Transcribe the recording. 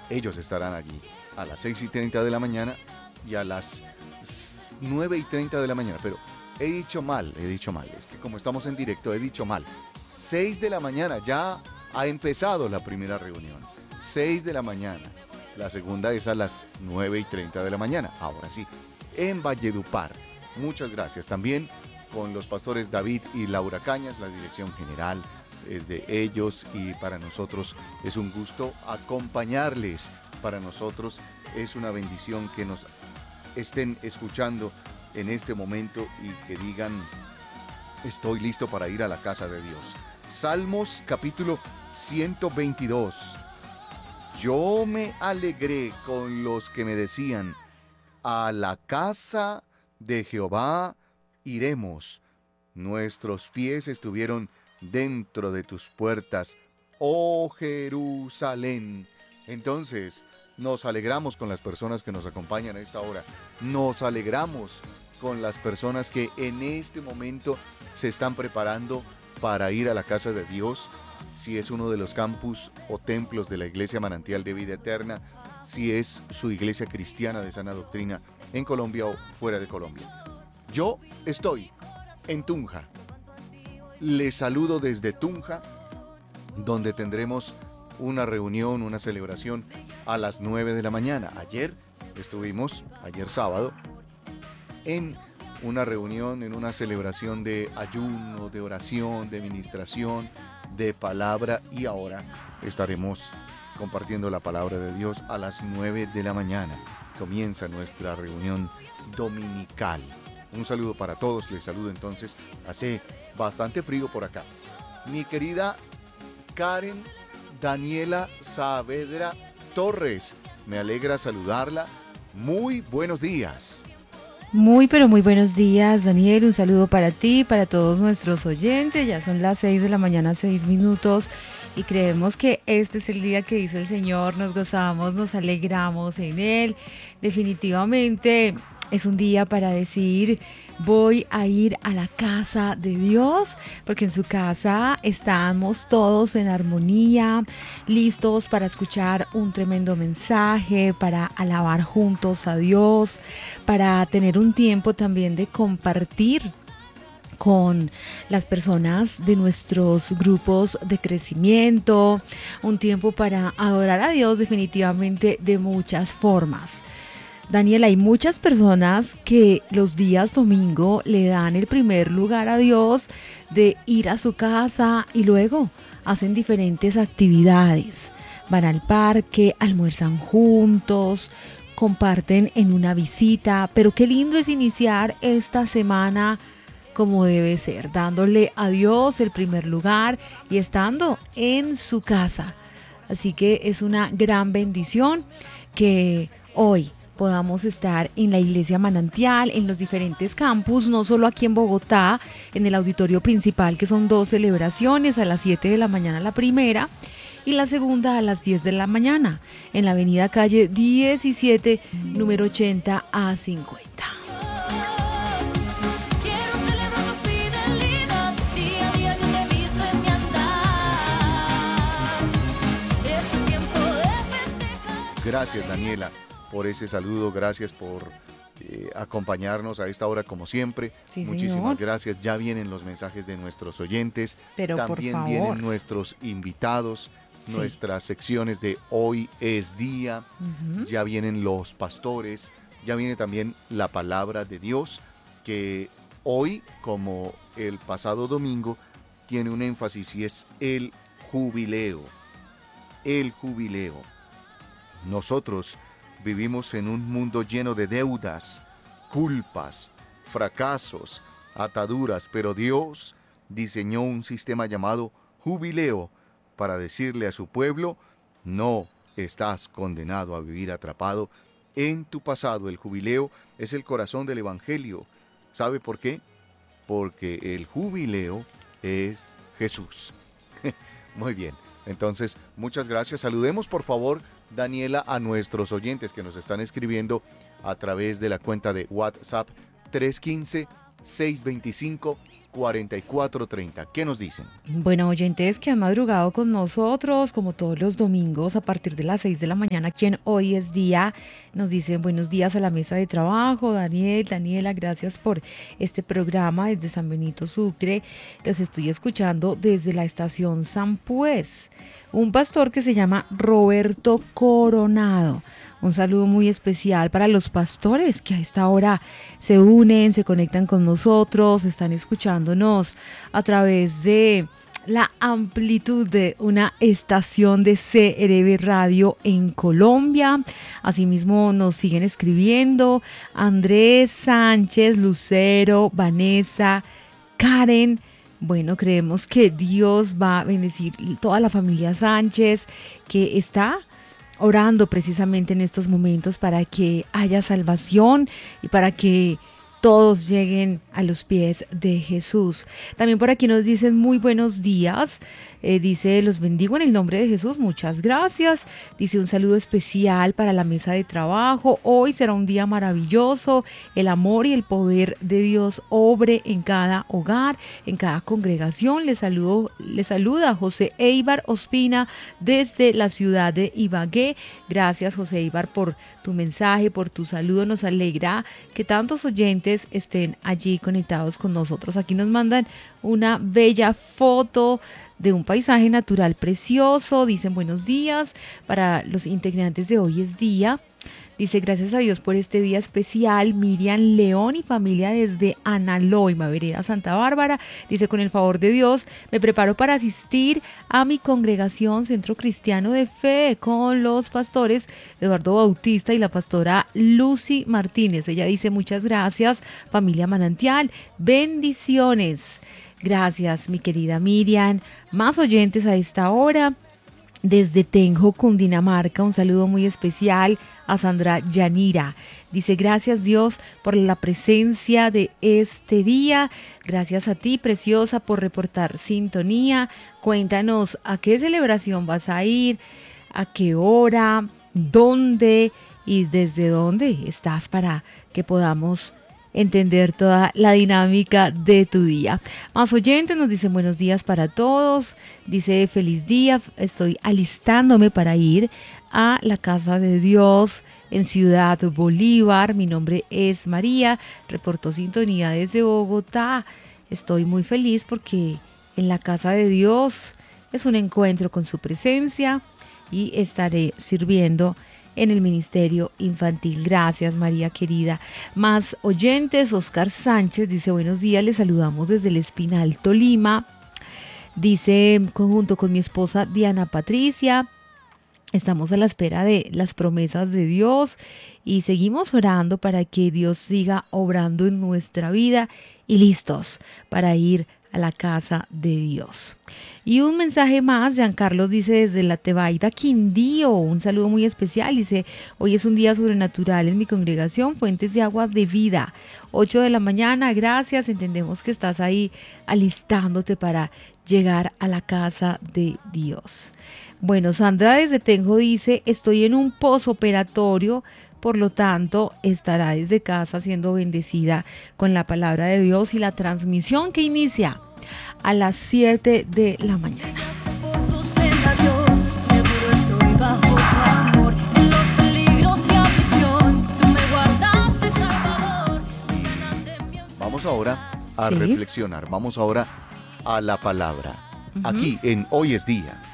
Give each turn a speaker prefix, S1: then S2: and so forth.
S1: Ellos estarán allí a las 6:30 de la mañana y a las 9:30 de la mañana. Pero he dicho mal. Es que como estamos en directo, he dicho mal. 6 de la mañana, ya ha empezado la primera reunión. 6 de la mañana. La segunda es a las 9:30 de la mañana. Ahora sí, en Valledupar. Muchas gracias. También con los pastores David y Laura Cañas, la dirección general es de ellos y para nosotros es un gusto acompañarles. Para nosotros es una bendición que nos estén escuchando en este momento y que digan: estoy listo para ir a la casa de Dios. Salmos capítulo 122. Yo me alegré con los que me decían: a la casa de Jehová iremos. Nuestros pies estuvieron dentro de tus puertas, oh Jerusalén. Entonces, nos alegramos con las personas que nos acompañan a esta hora. Nos alegramos con las personas que en este momento se están preparando para ir a la casa de Dios, si es uno de los campus o templos de la Iglesia Manantial de Vida Eterna, si es su iglesia cristiana de sana doctrina en Colombia o fuera de Colombia. Yo estoy en Tunja. Les saludo desde Tunja, donde tendremos una reunión, una celebración a las 9 de la mañana. Ayer sábado, en una reunión, en una celebración de ayuno, de oración, de ministración, de palabra, y ahora estaremos compartiendo la palabra de Dios a las 9 de la mañana. Comienza nuestra reunión dominical. Un saludo para todos, les saludo entonces. Hace bastante frío por acá. Mi querida Karen Daniela Saavedra Torres, me alegra saludarla. Muy buenos días.
S2: Muy, pero muy buenos días, Daniel. Un saludo para ti, para todos nuestros oyentes. Ya son las 6 de la mañana, 6 minutos. Y creemos que este es el día que hizo el Señor. Nos gozamos, nos alegramos en Él. Definitivamente es un día para decir: voy a ir a la casa de Dios, porque en su casa estamos todos en armonía, listos para escuchar un tremendo mensaje, para alabar juntos a Dios, para tener un tiempo también de compartir con las personas de nuestros grupos de crecimiento, un tiempo para adorar a Dios definitivamente de muchas formas. Daniel, hay muchas personas que los días domingo le dan el primer lugar a Dios de ir a su casa y luego hacen diferentes actividades. Van al parque, almuerzan juntos, comparten en una visita, pero qué lindo es iniciar esta semana como debe ser, dándole a Dios el primer lugar y estando en su casa. Así que es una gran bendición que hoy podamos estar en la Iglesia Manantial, en los diferentes campus, no solo aquí en Bogotá, en el auditorio principal, que son 2 celebraciones, a las 7 de la mañana la primera y la segunda a las 10 de la mañana, en la avenida calle 17, número 80 a 50.
S1: Gracias, Daniela, por ese saludo. Gracias por acompañarnos a esta hora como siempre.
S2: Sí,
S1: Muchísimas
S2: señor.
S1: gracias. Ya vienen los mensajes de nuestros oyentes.
S2: Pero por
S1: También
S2: favor.
S1: vienen nuestros invitados,
S2: Sí.
S1: nuestras secciones de Hoy es Día.
S2: Ujú.
S1: Ya vienen los pastores. Ya viene también la palabra de Dios, que hoy, como el pasado domingo, tiene un énfasis y es el jubileo. El jubileo. Nosotros vivimos en un mundo lleno de deudas, culpas, fracasos, ataduras, pero Dios diseñó un sistema llamado jubileo para decirle a su pueblo: no estás condenado a vivir atrapado en tu pasado. El jubileo es el corazón del Evangelio. ¿Sabe por qué? Porque el jubileo es Jesús. Muy bien. Entonces, muchas gracias. Saludemos, por favor, Daniela, a nuestros oyentes que nos están escribiendo a través de la cuenta de WhatsApp 315-625 4430. ¿Qué nos dicen?
S2: Bueno, oyentes que han madrugado con nosotros, como todos los domingos, a partir de las 6 de la mañana, quien hoy es día, nos dicen buenos días a la mesa de trabajo. Daniel, Daniela, gracias por este programa desde San Benito Sucre. Los estoy escuchando desde la estación San Pues. Un pastor que se llama Roberto Coronado. Un saludo muy especial para los pastores que a esta hora se unen, se conectan con nosotros, están escuchándonos a través de la amplitud de una estación de CRB Radio en Colombia. Asimismo nos siguen escribiendo Andrés, Sánchez, Lucero, Vanessa, Karen. Bueno, creemos que Dios va a bendecir toda la familia Sánchez, que está orando precisamente en estos momentos para que haya salvación y para que todos lleguen a los pies de Jesús. También por aquí nos dicen muy buenos días. Dice, los bendigo en el nombre de Jesús, muchas gracias. Dice, un saludo especial para la mesa de trabajo. Hoy será un día maravilloso. El amor y el poder de Dios obre en cada hogar, en cada congregación. Les saluda José Eibar Ospina desde la ciudad de Ibagué. Gracias, José Eibar, por tu mensaje, por tu saludo. Nos alegra que tantos oyentes estén allí conectados con nosotros. Aquí nos mandan una bella foto de un paisaje natural precioso. Dicen buenos días para los integrantes de Hoy es Día. Dice, gracias a Dios por este día especial. Miriam León y familia desde Analoima, vereda Santa Bárbara. Dice, con el favor de Dios, me preparo para asistir a mi congregación Centro Cristiano de Fe con los pastores Eduardo Bautista y la pastora Lucy Martínez. Ella dice, muchas gracias, familia Manantial. Bendiciones. Gracias, mi querida Miriam. Más oyentes a esta hora. Desde Tenjo, Cundinamarca, un saludo muy especial a Sandra Yanira. Dice, gracias Dios por la presencia de este día. Gracias a ti, preciosa, por reportar sintonía. Cuéntanos a qué celebración vas a ir, a qué hora, dónde y desde dónde estás para que podamos entender toda la dinámica de tu día. Más oyentes nos dicen buenos días para todos. Dice, feliz día, estoy alistándome para ir a la casa de Dios en Ciudad Bolívar. Mi nombre es María, reportó sintonía desde Bogotá. Estoy muy feliz porque en la casa de Dios es un encuentro con su presencia y estaré sirviendo en el ministerio infantil. Gracias, María querida. Más oyentes, Oscar Sánchez dice, buenos días, les saludamos desde el Espinal, Tolima. Dice, junto con mi esposa Diana Patricia, estamos a la espera de las promesas de Dios y seguimos orando para que Dios siga obrando en nuestra vida y listos para ir a la casa de Dios. Y un mensaje más, Giancarlos dice desde la Tebaida, Quindío, un saludo muy especial. Dice, hoy es un día sobrenatural en mi congregación, Fuentes de Agua de Vida, 8 de la mañana, gracias, entendemos que estás ahí alistándote para llegar a la casa de Dios. Bueno, Sandra desde Tenjo dice, estoy en un posoperatorio, por lo tanto, estará desde casa siendo bendecida con la palabra de Dios y la transmisión que inicia a las 7 de la mañana.
S1: Vamos ahora a reflexionar, vamos ahora a la palabra, aquí en Hoy es Día.